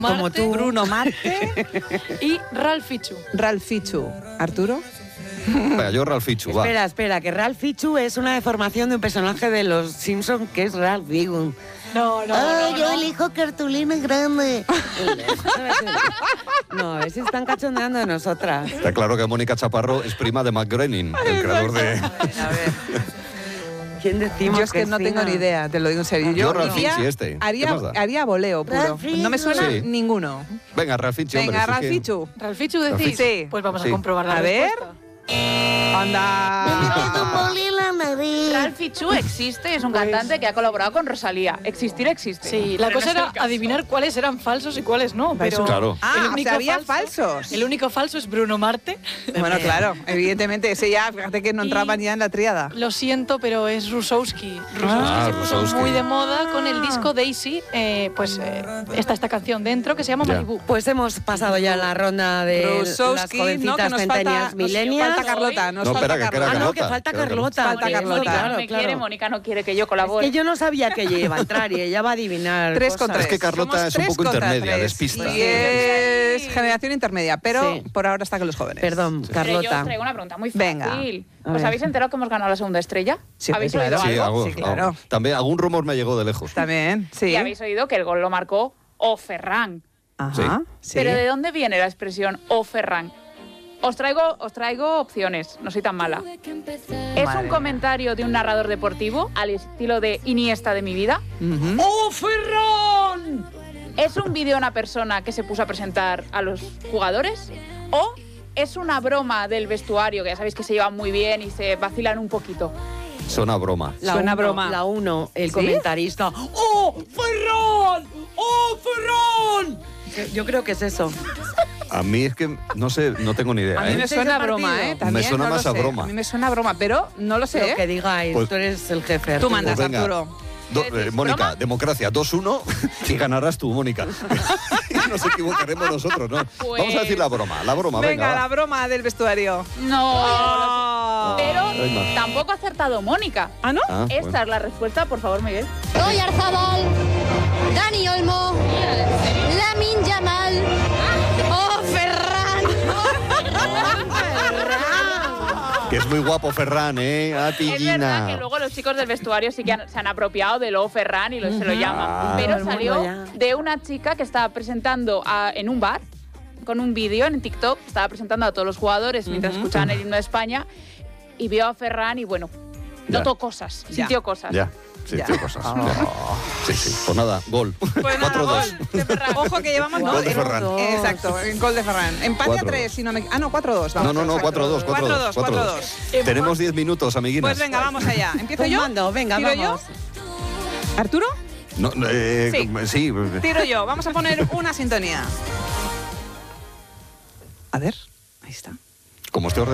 Como tú. Bruno Marte y Ralph Fichu. Ralph Fichu. ¿Arturo? Venga, yo Ralph Fichu, va. Espera, que Ralph Fichu es una deformación de un personaje de los Simpsons que es Ralph Wiggum. No. Yo elijo cartulina grande. No, a ver si están cachondeando de nosotras. Está claro que Mónica Chaparro es prima de Matt Groening, el creador de... A ver. ¿Quién decimos? Yo es que no tengo ni idea, te lo digo en serio. Yo Ralph Fichu este. Haría voleo puro. No me suena Sí. ninguno. Venga, Ralph Fichu, hombre. Venga, sí Ralph que- Fichu. ¿Ralph Fichu decís? Sí. Pues vamos Sí. a comprobar la A ver. respuesta. Anda. Ralph Fichu existe, es un cantante que ha colaborado con Rosalía. Existir existe. Sí, la Pero cosa no es era el caso. adivinar cuáles eran falsos y cuáles no. Pero Claro. Ah, o sea, había falsos. El único falso es Bruno Marte. Bueno, claro, evidentemente, ese ya, fíjate que no entraban ya en la tríada. Lo siento, pero es Rusowski. Ah, Se puso Rusowski. muy de moda con el disco Daisy. Está esta canción dentro que se llama Ya. Malibu. Pues hemos pasado ya la ronda de Rusowski, las no, que jovencitas nos centenias falta, millennials. falta Carlota, nos No, falta espera, que Carlota. era Ah, no, que Carlota, falta que era Carlota. Falta Porque Carlota. Mónica no Claro, me claro. quiere, Mónica no quiere que yo Es colabore. que yo no sabía que ella iba a entrar y ella va a adivinar 3 cosas. contra 3. Es que Carlota Somos es un 3 poco contra intermedia, 3. despista. Y es generación intermedia, pero Sí. por ahora está con los jóvenes. Perdón, Pero yo os Carlota. traigo una pregunta muy Venga. fácil. A ¿Os ver. habéis enterado que hemos ganado la segunda estrella? Sí, ¿Habéis claro. oído Sí, algo? Sí, claro. También algún rumor me llegó de lejos. También, sí. Y habéis oído que el gol lo marcó O Ferran. Ajá, sí. Pero ¿de dónde viene la expresión O Ferran? Os traigo opciones, no soy tan mala. ¿Es Madre un comentario de un narrador deportivo al estilo de Iniesta de mi vida? Ujú. ¡Oh, Ferran! ¿Es un vídeo de una persona que se puso a presentar a los jugadores? ¿O es una broma del vestuario, que ya sabéis que se llevan muy bien y se vacilan un poquito? Suena a broma. Suena broma. La 1, el ¿Sí? comentarista. ¡Oh, Ferran! ¡Oh, Ferran! Yo creo que es eso. A mí es que, no sé, no tengo ni idea, A mí me ¿Eh? suena a ¿Ese broma, partido? ¿eh? También, Me suena no lo más a sé. broma. A mí me suena a broma, pero no lo sé, Lo ¿eh? que digáis, Pues- tú eres el jefe. Tú Arturo. mandas, Pues venga. Arturo. Mónica, ¿Broma? democracia 2-1 y ganarás tú, Mónica. Y nos equivocaremos nosotros, ¿no? Pues- Vamos a decir la broma, Venga, venga. la broma del vestuario. No. Pero Hay más. tampoco ha acertado Mónica. ¿Ah, no? Ah, Esta bueno. es la respuesta, por favor, Miguel. Oyarzabal, Dani Olmo, Lamine Yamal, ¡Oh, Ferran! Que es muy guapo Ferran, ¿eh? A ti, Es verdad que Gina. luego los chicos del vestuario sí que se han apropiado de lo Ferran y se lo llaman. Ah. Pero Todo el salió mundo ya. de una chica que estaba presentando en un bar, con un vídeo en TikTok, estaba presentando a todos los jugadores mientras escuchaban el himno de España y vio a Ferran y bueno, Ya. notó cosas, Ya. sintió cosas. Ya, sí, Ya. tío, cosas. Ya. Sí, sí. Pues nada, gol. Pues nada, 4-2. gol de Ferran. Ojo que llevamos Gol de Ferran. Exacto, gol de Ferran. Empate a 4-2. 3, si no me... Ah, no, 4-2. No, no, no, 4-2, 4-2. 4-2. Tenemos 10 minutos, amiguinas. Pues venga, vamos allá. ¿Empiezo Pues yo? mando, venga, ¿Tiro vamos. yo? ¿Arturo? No, Sí. sí. Tiro yo. Vamos a poner una sintonía. A ver, ahí está. Como estoy